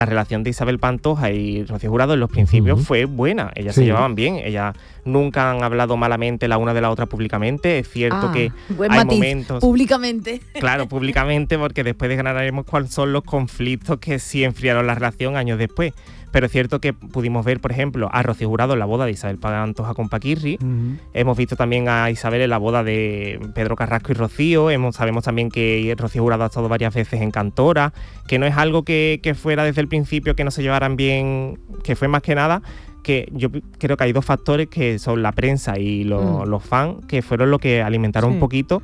La relación de Isabel Pantoja y Rocío Jurado en los principios fue buena, ellas se llevaban bien, ellas nunca han hablado malamente la una de la otra públicamente. Es cierto que hay momentos... Públicamente. Claro, públicamente, porque después desgranaremos cuáles son los conflictos que sí enfriaron la relación años después. Pero es cierto que pudimos ver, por ejemplo, a Rocío Jurado en la boda de Isabel Pantoja con Paquirri. Hemos visto también a Isabel en la boda de Pedro Carrasco y Rocío. Sabemos también que Rocío Jurado ha estado varias veces en Cantora, que no es algo que fuera desde el principio que no se llevaran bien, que fue más que nada que yo creo que hay dos factores, que son la prensa y los fans, que fueron los que alimentaron un poquito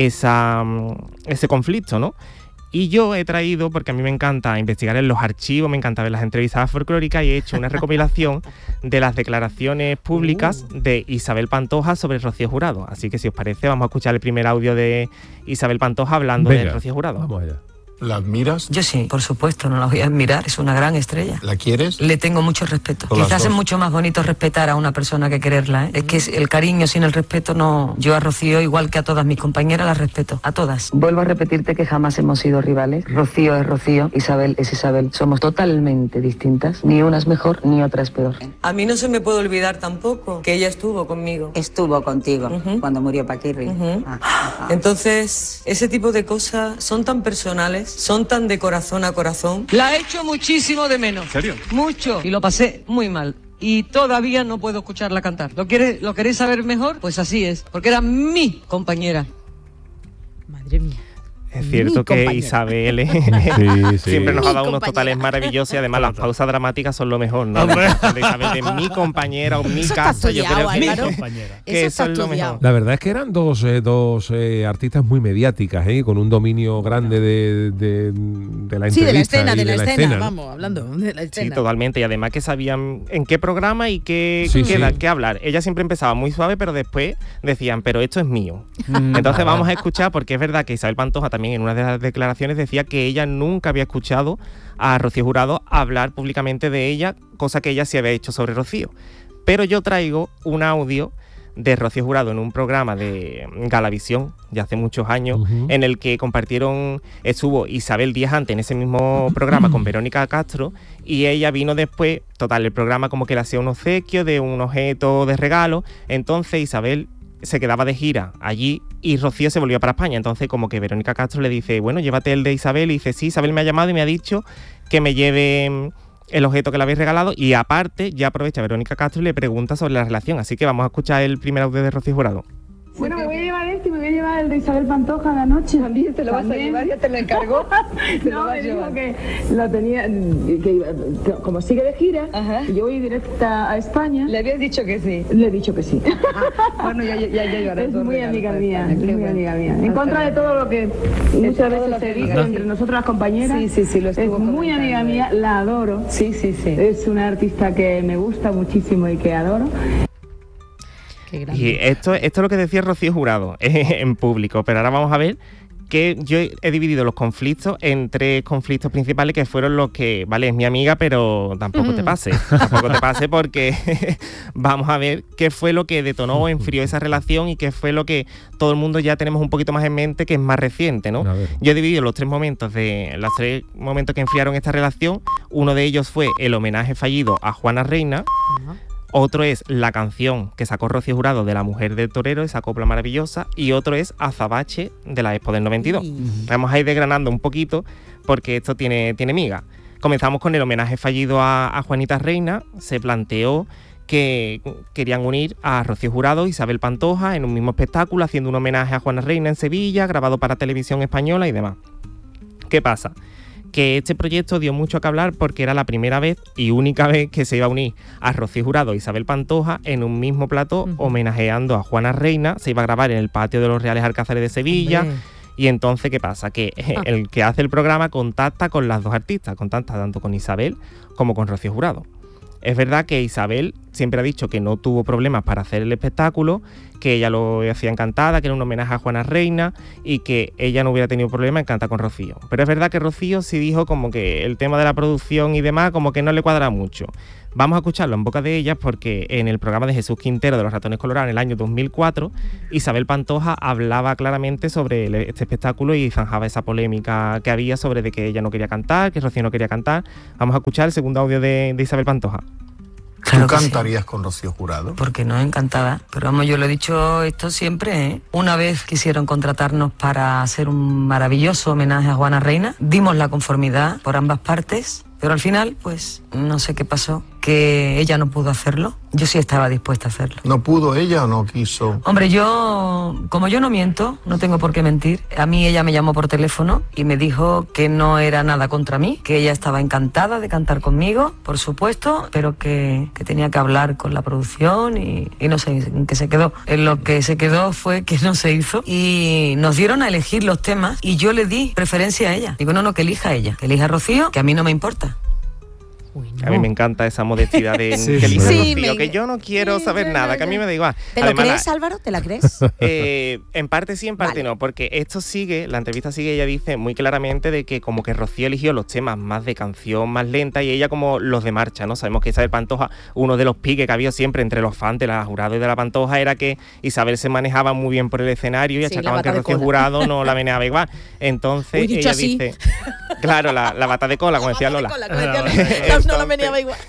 ese conflicto, ¿no? Y yo he traído, porque a mí me encanta investigar en los archivos, me encanta ver las entrevistas folclóricas, y he hecho una recopilación de las declaraciones públicas de Isabel Pantoja sobre Rocío Jurado. Así que si os parece, vamos a escuchar el primer audio de Isabel Pantoja hablando de Rocío Jurado. Vamos allá. ¿La admiras? Yo sí, por supuesto, no la voy a admirar, es una gran estrella. ¿La quieres? Le tengo mucho respeto. Quizás es mucho más bonito respetar a una persona que quererla, ¿eh? Es que el cariño sin el respeto no... Yo a Rocío, igual que a todas mis compañeras, las respeto, a todas. Vuelvo a repetirte que jamás hemos sido rivales. Rocío es Rocío, Isabel es Isabel. Somos totalmente distintas, ni una es mejor ni otra es peor. A mí no se me puede olvidar tampoco que ella estuvo conmigo. Estuvo contigo cuando murió Paquirri. Entonces, ese tipo de cosas son tan personales, son tan de corazón a corazón. La he hecho muchísimo de menos. ¿En serio? Mucho. Y lo pasé muy mal. Y todavía no puedo escucharla cantar. ¿Lo queréis saber mejor? Pues así es. Porque era mi compañera. Madre mía. Es cierto que Isabel siempre nos ha dado unos totales maravillosos, y además las pausas dramáticas son lo mejor, ¿no? De Isabel, de mi compañera o mi caso, yo creo que eso es lo mejor. La verdad es que eran dos artistas muy mediáticas, con un dominio grande de la entrevista. De la escena, vamos, hablando de la escena. Sí, totalmente, y además que sabían en qué programa y qué hablar. Ella siempre empezaba muy suave, pero después decían, pero esto es mío. Entonces vamos a escuchar, porque es verdad que Isabel Pantoja también en una de las declaraciones decía que ella nunca había escuchado a Rocío Jurado hablar públicamente de ella, cosa que ella sí había hecho sobre Rocío. Pero yo traigo un audio de Rocío Jurado en un programa de Galavisión de hace muchos años, en el que estuvo Isabel días antes en ese mismo programa con Verónica Castro, y ella vino después. Total, el programa como que le hacía un obsequio de un objeto de regalo. Entonces Isabel se quedaba de gira allí y Rocío se volvía para España. Entonces como que Verónica Castro le dice, bueno, llévate el de Isabel, y dice, sí, Isabel me ha llamado y me ha dicho que me lleve el objeto que le habéis regalado, y aparte ya aprovecha Verónica Castro y le pregunta sobre la relación. Así que vamos a escuchar el primer audio de Rocío Jurado. Bueno, me voy a llevar y me voy a llevar el de Isabel Pantoja la noche. ¿También te lo vas a llevar? ¿Ya te lo encargó? No, me dijo que lo tenía, como sigue de gira, y yo voy directa a España. ¿Le habías dicho que sí? Le he dicho que sí. Bueno, ya llevaré. Es muy amiga mía, En contra de todo lo que muchas veces se dice entre nosotros las compañeras. Sí, lo estuvo Es muy amiga mía, la adoro. Sí. Es una artista que me gusta muchísimo y que adoro. Y esto es lo que decía Rocío Jurado en público, pero ahora vamos a ver que yo he dividido los conflictos en tres conflictos principales, que fueron los que, vale, es mi amiga, pero tampoco te pase, porque vamos a ver qué fue lo que detonó o enfrió esa relación, y qué fue lo que todo el mundo ya tenemos un poquito más en mente, que es más reciente, ¿no? Yo he dividido los tres momentos que enfriaron esta relación. Uno de ellos fue el homenaje fallido a Juana Reina. Otro es la canción que sacó Rocío Jurado de La Mujer del Torero, esa copla maravillosa, y otro es Azabache de la Expo del 92. Vamos a ir desgranando un poquito, porque esto tiene miga. Comenzamos con el homenaje fallido a Juanita Reina. Se planteó que querían unir a Rocío Jurado e Isabel Pantoja en un mismo espectáculo, haciendo un homenaje a Juana Reina en Sevilla, grabado para Televisión Española y demás. ¿Qué pasa? Que este proyecto dio mucho que hablar, porque era la primera vez y única vez que se iba a unir a Rocío Jurado e Isabel Pantoja en un mismo plató, homenajeando a Juana Reina. Se iba a grabar en el patio de los Reales Alcázares de Sevilla. Y entonces, ¿qué pasa? Que el que hace el programa contacta con las dos artistas, contacta tanto con Isabel como con Rocío Jurado. Es verdad que Isabel siempre ha dicho que no tuvo problemas para hacer el espectáculo, que ella lo hacía encantada, que era un homenaje a Juana Reina y que ella no hubiera tenido problema en cantar con Rocío. Pero es verdad que Rocío sí dijo como que el tema de la producción y demás como que no le cuadra mucho. Vamos a escucharlo en boca de ellas porque en el programa de Jesús Quintero de Los Ratones Colorados en el año 2004, Isabel Pantoja hablaba claramente sobre este espectáculo y zanjaba esa polémica que había sobre de que ella no quería cantar, que Rocío no quería cantar. Vamos a escuchar el segundo audio de Isabel Pantoja. Claro. ¿Tú cantarías con Rocío Jurado? Porque no, encantada. Pero vamos, yo lo he dicho esto siempre, ¿eh? Una vez quisieron contratarnos para hacer un maravilloso homenaje a Juana Reina, dimos la conformidad por ambas partes, pero al final, pues, no sé qué pasó, que ella no pudo hacerlo. Yo sí estaba dispuesta a hacerlo. ¿No pudo ella o no quiso? Hombre, como yo no miento, no tengo por qué mentir, a mí ella me llamó por teléfono y me dijo que no era nada contra mí, que ella estaba encantada de cantar conmigo, por supuesto, pero que tenía que hablar con la producción y no sé en qué se quedó. En lo que se quedó fue que no se hizo y nos dieron a elegir los temas y yo le di preferencia a ella. Digo, no, que elija ella, que elija a Rocío, que a mí no me importa. Uy, no. A mí me encanta esa modestidad de que elija Rocío, que yo no quiero saber nada, que a mí me da igual. ¿Te lo crees, Álvaro? ¿Te la crees? En parte sí, en parte no, porque esto sigue, la entrevista sigue, ella dice muy claramente de que como que Rocío eligió los temas más de canción, más lenta, y ella como los de marcha, ¿no? Sabemos que Isabel Pantoja, uno de los piques que había siempre entre los fans de la Jurado y de la Pantoja era que Isabel se manejaba muy bien por el escenario y achacaban que Rocío Jurado no la meneaba igual. Entonces ella dice... Claro, la bata de cola, como decía Lola. No la meneaba igual.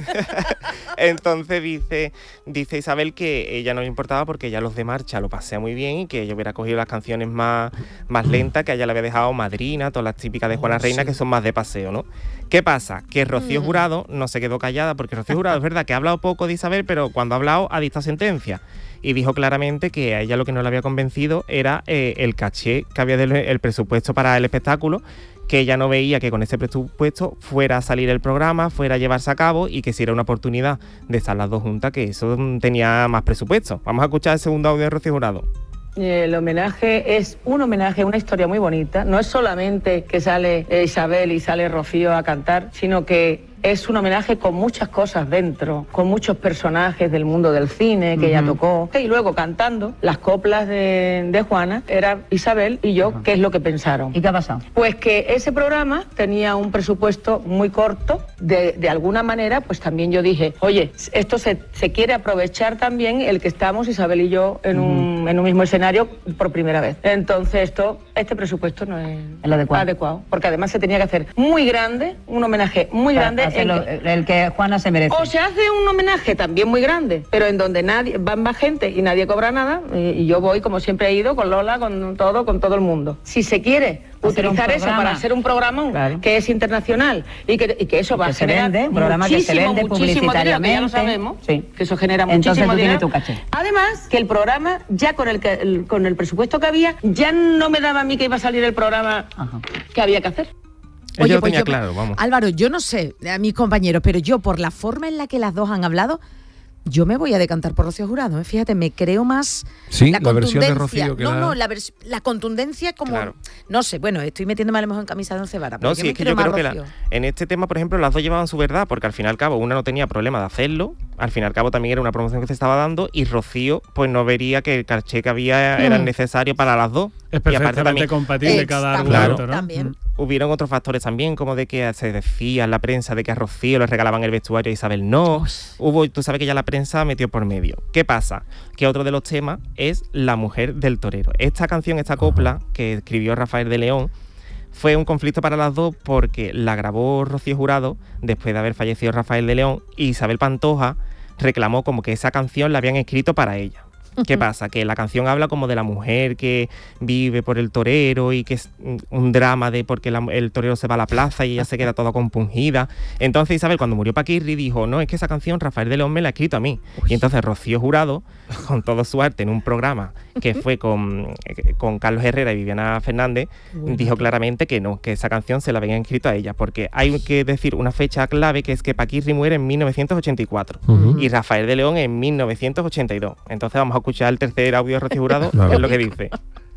Entonces dice Isabel que ella no le importaba porque ella los de marcha lo pasea muy bien y que ella hubiera cogido las canciones más lentas, que a ella le había dejado Madrina, todas las típicas de Juana Reina, que son más de paseo, ¿no? ¿Qué pasa? Que Rocío Jurado no se quedó callada, porque Rocío Jurado es verdad que ha hablado poco de Isabel, pero cuando ha hablado ha dictado sentencia. Y dijo claramente que a ella lo que no le había convencido era el caché que había del presupuesto para el espectáculo, que ella no veía que con ese presupuesto fuera a salir el programa, fuera a llevarse a cabo y que si era una oportunidad de estar las dos juntas, que eso tenía más presupuesto. Vamos a escuchar el segundo audio de Rocío Jurado. El homenaje es un homenaje, una historia muy bonita. No es solamente que sale Isabel y sale Rocío a cantar, sino que es un homenaje con muchas cosas dentro, con muchos personajes del mundo del cine que ella tocó. Y luego cantando las coplas de Juana, era Isabel y yo, ¿qué es lo que pensaron? ¿Y qué ha pasado? Pues que ese programa tenía un presupuesto muy corto. De alguna manera, pues también yo dije, oye, esto se quiere aprovechar también el que estamos Isabel y yo en un mismo escenario por primera vez. Entonces este presupuesto no es el adecuado. Porque además se tenía que hacer muy grande, un homenaje muy grande. El que Juana se merece. O se hace un homenaje también muy grande, pero en donde van más gente y nadie cobra nada, y yo voy como siempre he ido, con Lola, con todo el mundo. Si se quiere utilizar eso para hacer un programón, claro, que es internacional y que eso va a generar un programa que se vende publicitariamente, ya lo sabemos, sí, que eso genera muchísimo dinero. Tu caché. Además, que el programa, ya con el presupuesto que había, ya no me daba a mí que iba a salir el programa que había que hacer. Oye, pues claro, vamos. Álvaro, yo no sé a mis compañeros, pero yo por la forma en la que las dos han hablado, yo me voy a decantar por Rocío Jurado, ¿eh? Fíjate, me creo más la versión de Rocío que la contundencia como, claro, no sé, bueno, estoy metiéndome a lo mejor en camisa de 11 varas. No, sí, es que yo creo que en este tema, por ejemplo, las dos llevaban su verdad, porque al fin y al cabo una no tenía problema de hacerlo, al fin y al cabo también era una promoción que se estaba dando, y Rocío pues no vería que el caché que había era necesario para las dos. Es perfectamente también compatible cada argumento, ¿no? También. Hubieron otros factores también, como de que se decía en la prensa de que a Rocío le regalaban el vestuario y a Isabel no. Tú sabes que ya la prensa metió por medio. ¿Qué pasa? Que otro de los temas es La mujer del torero. Esta canción, esta copla que escribió Rafael de León, fue un conflicto para las dos porque la grabó Rocío Jurado después de haber fallecido Rafael de León, y Isabel Pantoja reclamó como que esa canción la habían escrito para ella. ¿Qué pasa? Que la canción habla como de la mujer que vive por el torero y que es un drama de porque el torero se va a la plaza y ella se queda toda compungida. Entonces Isabel, cuando murió Paquirri, dijo, no, es que esa canción Rafael de León me la ha escrito a mí. Y entonces Rocío Jurado, con todo su arte en un programa que fue con Carlos Herrera y Viviana Fernández, dijo claramente que no, que esa canción se la habían escrito a ella, porque hay que decir una fecha clave, que es que Paquirri muere en 1984 y Rafael de León en 1982. Entonces vamos a escuchar el tercer audio de Rocío Jurado, que es lo que dice.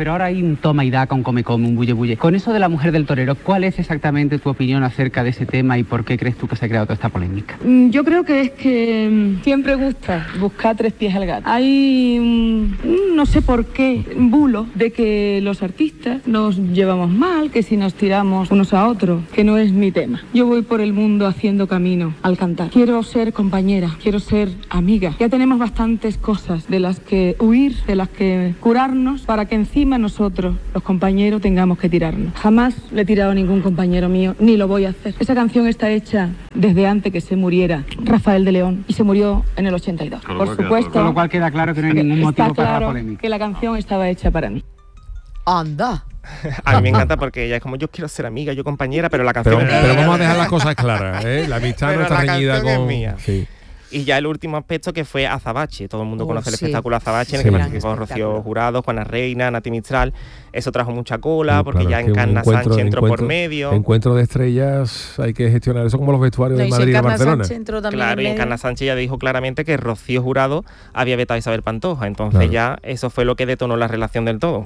pero ahora hay un toma y daca, un come, un bulle. Con eso de la mujer del torero, ¿cuál es exactamente tu opinión acerca de ese tema y por qué crees tú que se ha creado toda esta polémica? Yo creo que es que siempre gusta buscar tres pies al gato. Hay, no sé por qué, bulo de que los artistas nos llevamos mal, que si nos tiramos unos a otros, que no es mi tema. Yo voy por el mundo haciendo camino al cantar. Quiero ser compañera, quiero ser amiga. Ya tenemos bastantes cosas de las que huir, de las que curarnos, para que encima nosotros, los compañeros, tengamos que tirarnos. Jamás le he tirado a ningún compañero mío, ni lo voy a hacer. Esa canción está hecha desde antes que se muriera Rafael de León, y se murió en el 82. Por supuesto. Con lo cual queda claro que no hay ningún motivo para la polémica. Que la canción estaba hecha para mí. Anda. A mí me encanta porque ella es como, yo quiero ser amiga, yo compañera, pero la canción... Pero vamos a dejar las cosas claras, ¿eh? La amistad no está reñida con... mía. Sí. Y ya el último aspecto, que fue Azabache. Todo el mundo conoce el espectáculo Azabache, en el que participó Rocío Jurado, Juana Reina, Nati Mistral. Eso trajo mucha cola, porque ya Encarna Sánchez entró por medio. Encuentro de estrellas, hay que gestionar eso como los vestuarios de Madrid y de Barcelona. Claro, y Encarna Sánchez ya dijo claramente que Rocío Jurado había vetado a Isabel Pantoja. Entonces ya eso fue lo que detonó la relación del todo.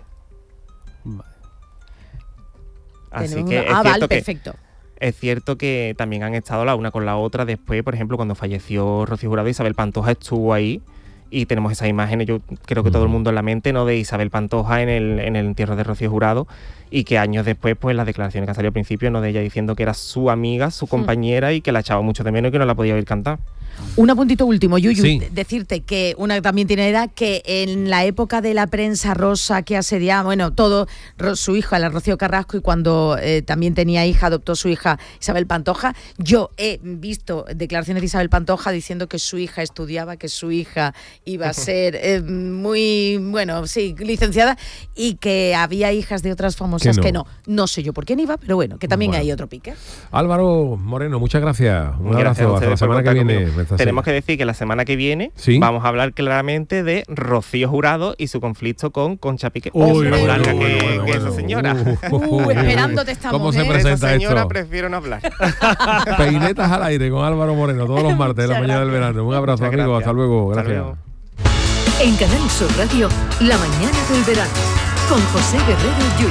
Así que perfecto. Es cierto que también han estado la una con la otra después. Por ejemplo, cuando falleció Rocío Jurado, Isabel Pantoja estuvo ahí y tenemos esas imágenes, yo creo que todo el mundo en la mente, ¿no?, de Isabel Pantoja en el entierro de Rocío Jurado, y que años después, pues las declaraciones que han salido al principio, ¿no?, de ella diciendo que era su amiga, su compañera, y que la echaba mucho de menos y que no la podía oír cantar. Un apuntito último, Yuyu, decirte que una también tiene edad, que en la época de la prensa rosa que asediaba, bueno, todo, su hija, la Rocío Carrasco, y cuando también tenía hija, adoptó su hija Isabel Pantoja, yo he visto declaraciones de Isabel Pantoja diciendo que su hija estudiaba, que su hija iba a ser muy, bueno, sí, licenciada, y que había hijas de otras famosas que no. No sé yo por quién iba, pero bueno, que también hay otro pique. Álvaro Moreno, muchas gracias. Un abrazo, hasta la semana que viene. Tenemos que decir que la semana que viene vamos a hablar claramente de Rocío Jurado y su conflicto con Concha Piqué. Más larga que esa señora. Esperándote esta ¿Cómo mujer? se presenta esa señora esto? Prefiero no hablar. Peinetas al aire con Álvaro Moreno todos los martes de la mañana del verano. Un abrazo, amigos. Hasta luego. Gracias. En Canal Sur Radio, la mañana del verano, con José Guerrero Yuyu.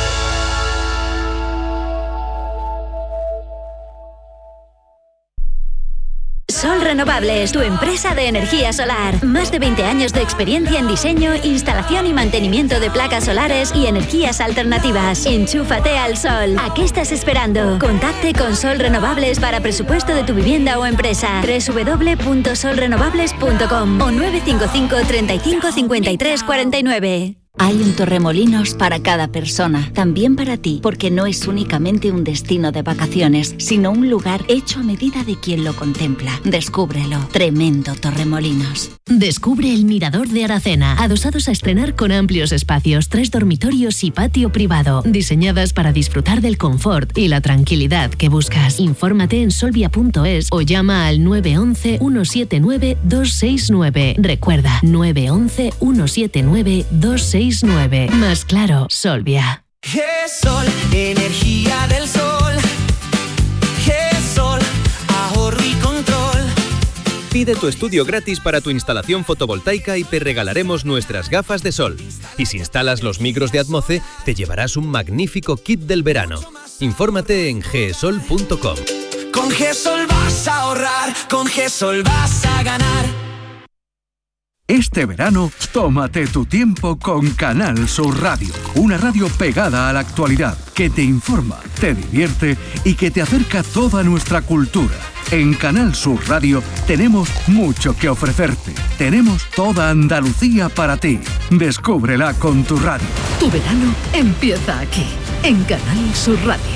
Sol Renovables, tu empresa de energía solar. Más de 20 años de experiencia en diseño, instalación y mantenimiento de placas solares y energías alternativas. Enchúfate al sol. ¿A qué estás esperando? Contacte con Sol Renovables para presupuesto de tu vivienda o empresa. www.solrenovables.com o 955 35 53 49. Hay un Torremolinos para cada persona, también para ti, porque no es únicamente un destino de vacaciones, sino un lugar hecho a medida de quien lo contempla. Descúbrelo. Tremendo Torremolinos. Descubre el Mirador de Aracena, adosados a estrenar con amplios espacios, 3 dormitorios y patio privado, diseñadas para disfrutar del confort y la tranquilidad que buscas. Infórmate en solvia.es o llama al 911 179 269. Recuerda, 911 179 269. Más claro, Solvia. GESOL, energía del sol. GESOL, ahorro y control. Pide tu estudio gratis para tu instalación fotovoltaica y te regalaremos nuestras gafas de sol. Y si instalas los micros de Atmoce, te llevarás un magnífico kit del verano. Infórmate en gesol.com. Con GESOL vas a ahorrar, con GESOL vas a ganar. Este verano, tómate tu tiempo con Canal Sur Radio. Una radio pegada a la actualidad, que te informa, te divierte y que te acerca toda nuestra cultura. En Canal Sur Radio tenemos mucho que ofrecerte. Tenemos toda Andalucía para ti. Descúbrela con tu radio. Tu verano empieza aquí, en Canal Sur Radio.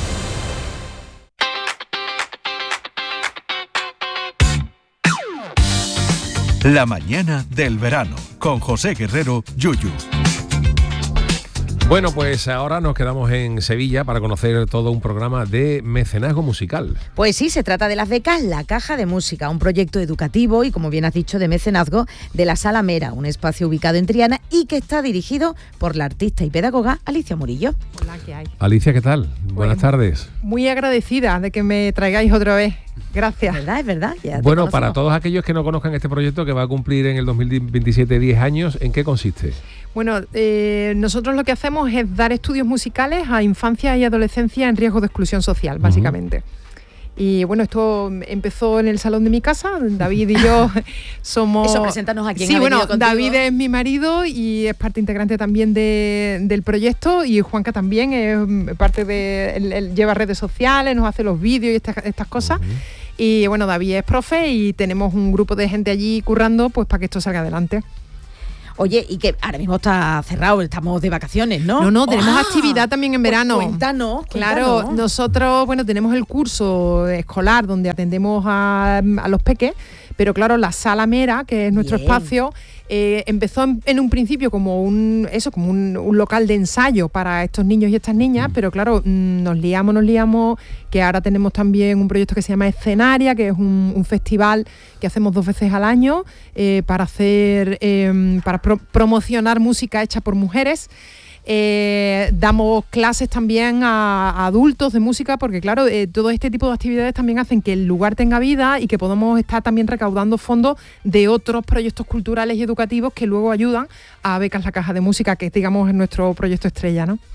La mañana del verano, con José Guerrero Yuyu. Bueno, pues ahora nos quedamos en Sevilla para conocer todo un programa de mecenazgo musical. Pues sí, se trata de las becas La Caja de Música, un proyecto educativo y, como bien has dicho, de mecenazgo de la Sala Mera, un espacio ubicado en Triana y que está dirigido por la artista y pedagoga Alicia Murillo. Hola, ¿qué hay? Alicia, ¿qué tal? Buenas tardes. Muy agradecida de que me traigáis otra vez. Gracias. Es verdad. Ya bueno, para todos aquellos que no conozcan este proyecto que va a cumplir en el 2027 10 años, ¿en qué consiste? Bueno, nosotros lo que hacemos es dar estudios musicales a infancia y adolescencia en riesgo de exclusión social, básicamente. Y bueno, esto empezó en el salón de mi casa. David y yo somos... Eso, preséntanos a quién ha venido bueno, contigo. David es mi marido y es parte integrante también del proyecto, y Juanca también es parte de... Él lleva redes sociales, nos hace los vídeos y estas cosas. Y bueno, David es profe y tenemos un grupo de gente allí currando pues para que esto salga adelante. Oye, y que ahora mismo está cerrado, estamos de vacaciones, ¿no? No, tenemos actividad también en verano. Cuéntanos. Claro, nosotros, bueno, tenemos el curso escolar donde atendemos a los peques, pero claro, la Sala Mera, que es nuestro espacio, empezó en un principio como un local de ensayo para estos niños y estas niñas, pero claro, nos liamos, que ahora tenemos también un proyecto que se llama Escenaria, que es un festival que hacemos 2 veces al año para hacer para promocionar música hecha por mujeres. Damos clases también a adultos de música, porque claro, todo este tipo de actividades también hacen que el lugar tenga vida y que podamos estar también recaudando fondos de otros proyectos culturales y educativos que luego ayudan a Becas La Caja de Música, que digamos es nuestro proyecto estrella, ¿no?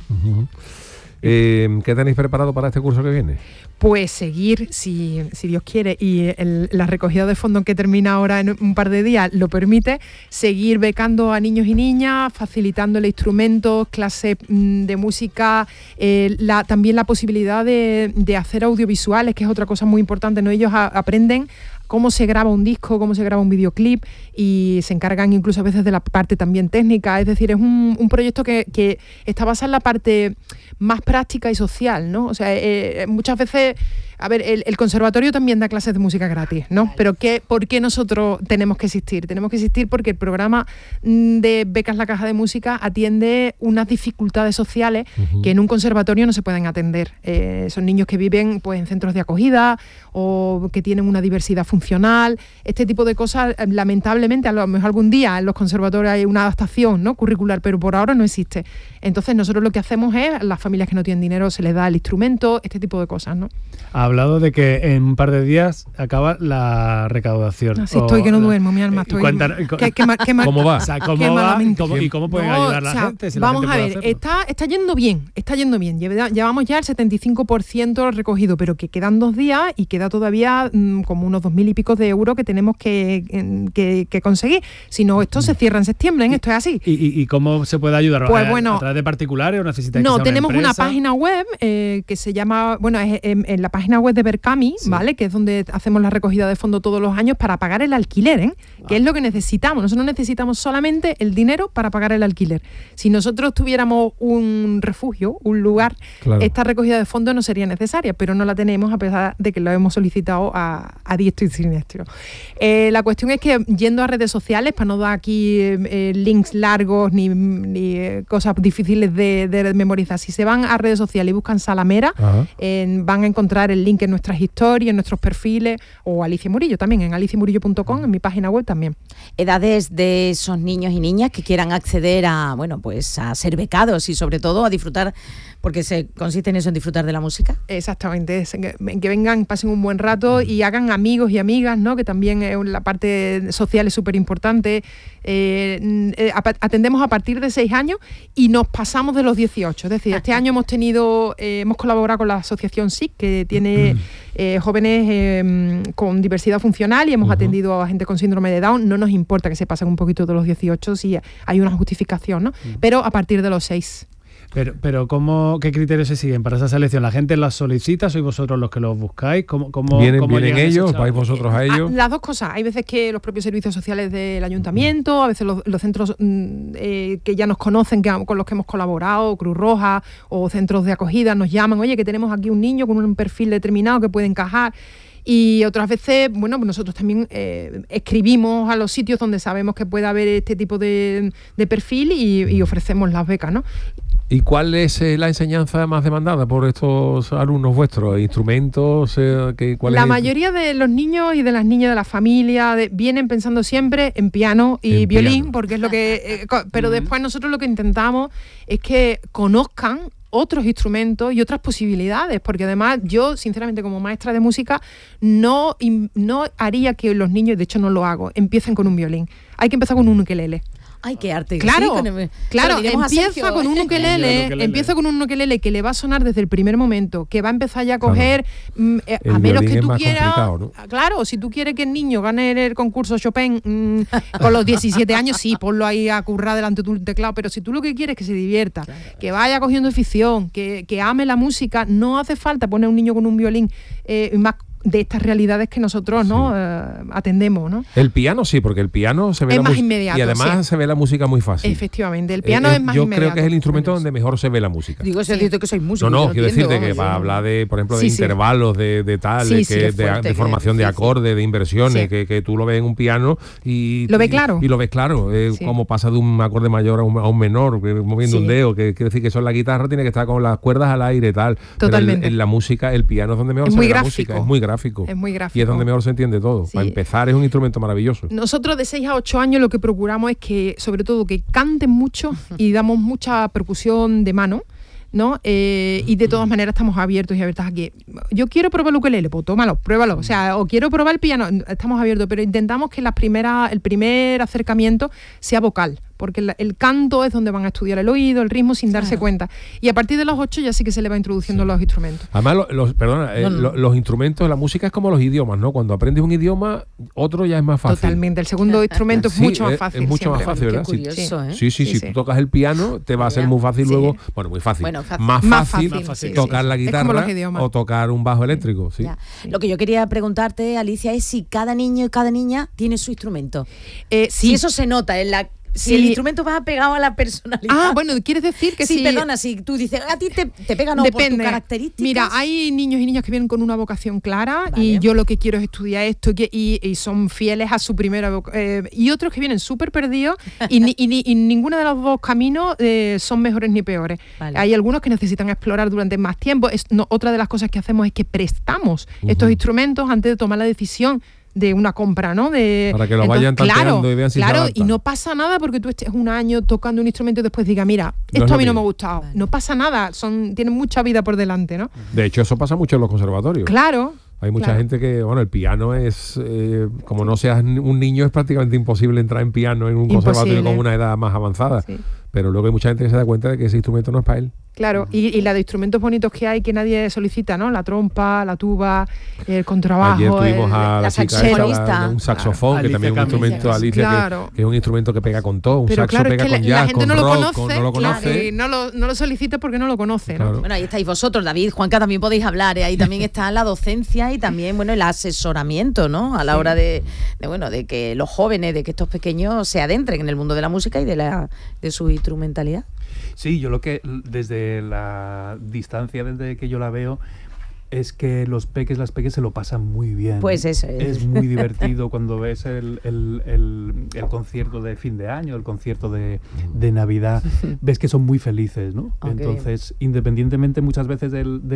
¿Qué tenéis preparado para este curso que viene? Pues seguir, si Dios quiere, y la recogida de fondos que termina ahora en un par de días lo permite, seguir becando a niños y niñas, facilitándole instrumentos, clases de música, también la posibilidad de hacer audiovisuales, que es otra cosa muy importante, ¿no? Ellos aprenden cómo se graba un disco, cómo se graba un videoclip, y se encargan incluso a veces de la parte también técnica. Es decir, es un proyecto que está basado en la parte más práctica y social, ¿no? O sea, muchas veces, a ver, el conservatorio también da clases de música gratis, ¿no? Pero ¿por qué nosotros tenemos que existir? Tenemos que existir porque el programa de Becas La Caja de Música atiende unas dificultades sociales que en un conservatorio no se pueden atender. Son niños que viven pues en centros de acogida o que tienen una diversidad funcional. Este tipo de cosas, lamentablemente, a lo mejor algún día en los conservatorios hay una adaptación, ¿no?, curricular, pero por ahora no existe. Entonces nosotros lo que hacemos es, a las familias que no tienen dinero se les da el instrumento, este tipo de cosas, ¿no? Ha hablado de que en un par de días acaba la recaudación. Así estoy que no duermo, mi alma. Estoy, ¿Cómo va? O sea, ¿cómo va? ¿Y cómo pueden ayudar la gente? Si vamos la gente a ver, está yendo bien. Llevamos ya el 75% recogido, pero que quedan 2 días y queda todavía como unos 2.000 y pico de euros que tenemos que conseguir. Si no, esto se cierra en septiembre, esto es así. ¿Y cómo se puede ayudar? Pues bueno, ¿a través de particulares o necesitáis no, que sea tenemos una empresa? página web que se llama, bueno, es en la página web de Berkami, ¿vale? Que es donde hacemos la recogida de fondos todos los años para pagar el alquiler, que es lo que necesitamos. Nosotros necesitamos solamente el dinero para pagar el alquiler. Si nosotros tuviéramos un refugio, un lugar, esta recogida de fondos no sería necesaria, pero no la tenemos a pesar de que lo hemos solicitado a diestro y siniestro. La cuestión es que yendo a redes sociales, para no dar aquí links largos ni cosas difíciles de memorizar, si se van a redes sociales y buscan Sala Mera, van a encontrar el link en nuestras historias, en nuestros perfiles, o Alicia Murillo también, en aliciamurillo.com, en mi página web también. Edades de esos niños y niñas que quieran acceder a, bueno, pues a ser becados y sobre todo a disfrutar, porque se consiste en eso, en disfrutar de la música. Exactamente, que vengan, pasen un buen rato y hagan amigos y amigas, ¿no? Que también la parte social es súper importante. Atendemos a partir de 6 años y nos pasamos de los 18. Es decir, este año hemos colaborado con la asociación SIC, que tiene jóvenes con diversidad funcional, y hemos atendido a gente con síndrome de Down. No nos importa que se pasen un poquito de los 18 si hay una justificación, ¿no? Pero a partir de los 6. Pero ¿qué criterios se siguen para esa selección? ¿La gente las solicita? ¿Sois vosotros los que los buscáis? ¿Cómo ¿Vienen ellos? ¿Vais vosotros a ellos? Las dos cosas. Hay veces que los propios servicios sociales del ayuntamiento, a veces los centros que ya nos conocen, con los que hemos colaborado, Cruz Roja o centros de acogida, nos llaman, oye, que tenemos aquí un niño con un perfil determinado que puede encajar. Y otras veces, bueno, pues nosotros también escribimos a los sitios donde sabemos que puede haber este tipo de perfil y ofrecemos las becas, ¿no? ¿Y cuál es la enseñanza más demandada por estos alumnos vuestros? ¿Instrumentos? La mayoría de los niños y de las niñas de la familia vienen pensando siempre en piano y violín, porque es lo que... pero después nosotros lo que intentamos es que conozcan otros instrumentos y otras posibilidades, porque además yo, sinceramente, como maestra de música, no haría que los niños, de hecho no lo hago, empiecen con un violín. Hay que empezar con un ukelele. Ay, qué arte. Claro, sí, claro, empieza con un ukelele que le va a sonar desde el primer momento, que va a empezar ya a coger, a menos que tú quieras, ¿no? Claro, si tú quieres que el niño gane el concurso Chopin con los 17 años, sí, ponlo ahí a currar delante de tu teclado, pero si tú lo que quieres es que se divierta, que vaya cogiendo afición, que ame la música, no hace falta poner a un niño con un violín más de estas realidades que nosotros atendemos, ¿no? El piano sí, porque el piano se ve es más inmediato, y además se ve la música muy fácil. Efectivamente, el piano es más yo inmediato. Creo que es el instrumento donde mejor se ve la música. Digo, si que soy músico. No, quiero decirte que para hablar de, por ejemplo, de intervalos, de tal, de formación de acordes, de inversiones, que tú lo ves en un piano y lo ves claro. Y lo ves claro, como pasa de un acorde mayor a un menor, moviendo un dedo, que quiere decir que eso en la guitarra tiene que estar con las cuerdas al aire y tal. Totalmente. Pero en la música, el piano es donde mejor se ve la música, es muy gráfico. Es muy gráfico. Y es donde mejor se entiende todo. Sí. Para empezar es un instrumento maravilloso. Nosotros de 6 a 8 años lo que procuramos es que, sobre todo, que canten mucho y damos mucha percusión de mano, ¿no? Y de todas maneras estamos abiertos y abiertas aquí. Yo quiero probar el ukelele, pues tómalo, pruébalo. O sea, o quiero probar el piano, estamos abiertos, pero intentamos que el primer acercamiento sea vocal, porque el canto es donde van a estudiar el oído, el ritmo sin darse cuenta. Y a partir de los 8 ya sí que se le va introduciendo los instrumentos. Además, los instrumentos, la música es como los idiomas, ¿no? Cuando aprendes un idioma, otro ya es más fácil. Totalmente, el segundo instrumento es mucho más fácil. Es mucho más fácil, ¿verdad? Qué curioso, sí, si tú tocas el piano, te va a ser muy fácil luego, muy fácil. Más fácil tocar la guitarra o tocar un bajo eléctrico. Sí. Lo que yo quería preguntarte, Alicia, es si cada niño y cada niña tiene su instrumento. Si eso se nota en la... Si el instrumento va pegado a la personalidad. Ah, bueno, quieres decir que sí. Perdona, si tú dices, a ti te pega no por tus características. Mira, hay niños y niñas que vienen con una vocación clara y yo lo que quiero es estudiar esto y son fieles a su primera vocación. Y otros que vienen súper perdidos y ninguno de los dos caminos son mejores ni peores. Vale. Hay algunos que necesitan explorar durante más tiempo. Otra de las cosas que hacemos es que prestamos estos instrumentos antes de tomar la decisión de una compra, ¿no? Para que lo vayan tanteando y vean si se adapta. Y no pasa nada porque tú estés un año tocando un instrumento y después digas, mira, esto a mí no me ha gustado. Vale. No pasa nada, tienen mucha vida por delante, ¿no? De hecho, eso pasa mucho en los conservatorios. Claro. Hay mucha gente que, el piano es, como no seas un niño, es prácticamente imposible entrar en piano en un conservatorio con una edad más avanzada. Sí. Pero luego hay mucha gente que se da cuenta de que ese instrumento no es para él. Claro, y la de instrumentos bonitos que hay que nadie solicita, ¿no? La trompa, la tuba, el contrabajo, ayer tuvimos a la saxofonista, un saxofón, que también es un instrumento, Alicia, que es un instrumento que pega con todo, un saxo pega con jazz, con rock, no lo conoce. No lo solicita porque no lo conoce, ¿no? Bueno, ahí estáis vosotros, David, Juanca, también podéis hablar, ahí también está la docencia y también, el asesoramiento, ¿no? A la hora de que los jóvenes, de que estos pequeños se adentren en el mundo de la música y de su instrumentalidad. Sí, yo lo que desde la distancia, desde que yo la veo, es que las peques se lo pasan muy bien. Pues eso es. Es muy divertido cuando ves el concierto de fin de año, el concierto de Navidad, ves que son muy felices, ¿no? Okay. Entonces, independientemente muchas veces de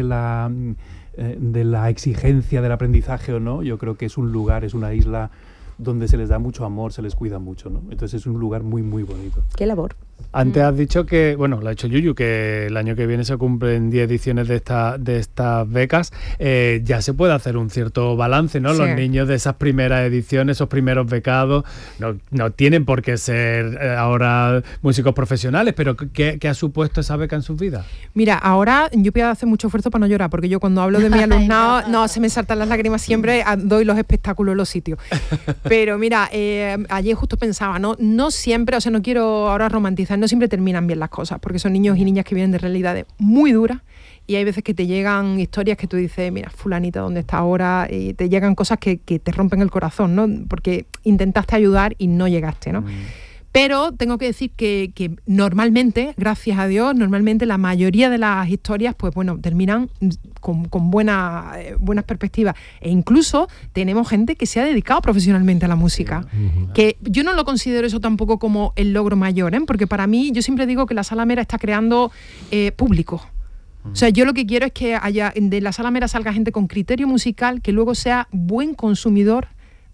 la exigencia del aprendizaje o no, yo creo que es un lugar, es una isla donde se les da mucho amor, se les cuida mucho, ¿no? Entonces es un lugar muy, muy bonito. ¿Qué labor? Antes has dicho que, lo ha hecho Yuyu, que el año que viene se cumplen 10 ediciones de estas becas. Ya se puede hacer un cierto balance, ¿no? Sí. Los niños de esas primeras ediciones, esos primeros becados, no tienen por qué ser ahora músicos profesionales, pero ¿qué ha supuesto esa beca en sus vidas? Mira, ahora yo voy a hacer mucho esfuerzo para no llorar, porque yo cuando hablo de mi alumnado, se me saltan las lágrimas, siempre doy los espectáculos en los sitios. Pero mira, ayer justo pensaba, no siempre, no quiero ahora romantizar, no siempre terminan bien las cosas, porque son niños y niñas que vienen de realidades muy duras y hay veces que te llegan historias que tú dices, mira, fulanita, ¿dónde está ahora? Y te llegan cosas que te rompen el corazón, ¿no? Porque intentaste ayudar y no llegaste, ¿no? Pero tengo que decir que normalmente, gracias a Dios, la mayoría de las historias, terminan con buenas perspectivas. E incluso tenemos gente que se ha dedicado profesionalmente a la música. Que yo no lo considero eso tampoco como el logro mayor, porque para mí, yo siempre digo que la Sala Mera está creando público. O sea, yo lo que quiero es que de la Sala Mera salga gente con criterio musical, que luego sea buen consumidor de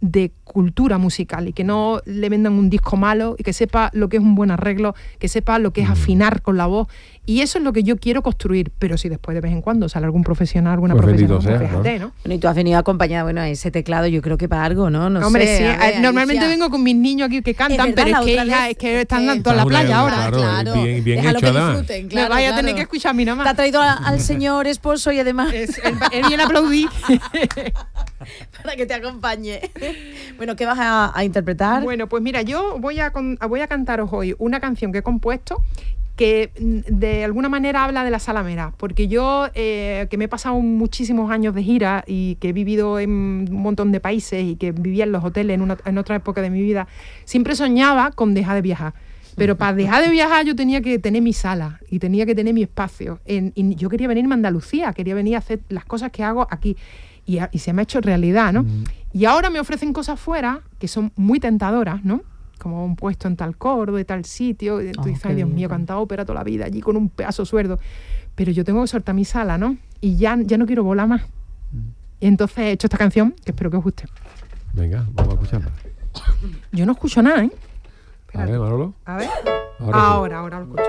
cultura musical y que no le vendan un disco malo y que sepa lo que es un buen arreglo, que sepa lo que es afinar con la voz. Y eso es lo que yo quiero construir, pero si después de vez en cuando sale algún profesional, alguna profesional, sea, fíjate, ¿no? Bueno, y tú has venido acompañada, bueno, a ese teclado, yo creo que para algo, ¿no? Hombre, sé, sí, ver, normalmente vengo con mis niños aquí que cantan, pero es que están en la playa ahora. Claro, bien hecho, que disfruten, me vaya a tener que escuchar a mí nomás. Te ha traído al señor esposo y además... Él viene a aplaudir. Para que te acompañe. Bueno, ¿qué vas a interpretar? Bueno, pues mira, yo voy a cantaros hoy una canción que he compuesto que de alguna manera habla de la Salamera, porque yo, que me he pasado muchísimos años de gira y que he vivido en un montón de países y que vivía en los hoteles en otra época de mi vida, siempre soñaba con dejar de viajar. Pero para dejar de viajar yo tenía que tener mi sala y tenía que tener mi espacio. Y yo quería venirme a Andalucía, quería venir a hacer las cosas que hago aquí. Y se me ha hecho realidad, ¿no? Y ahora me ofrecen cosas fuera que son muy tentadoras, ¿no? Como un puesto en tal coro, de tal sitio. Y tú dices, ay, Dios mío, he cantado ópera toda la vida allí con un pedazo de sueldo. Pero yo tengo que soltar mi sala, ¿no? Y ya no quiero volar más. Y entonces he hecho esta canción, que espero que os guste. Venga, vamos a escucharla. Yo no escucho nada, ¿eh? A ver, Manolo. A ver. Ahora lo escucho.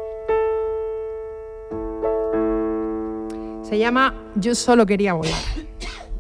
Se llama Yo solo quería volar.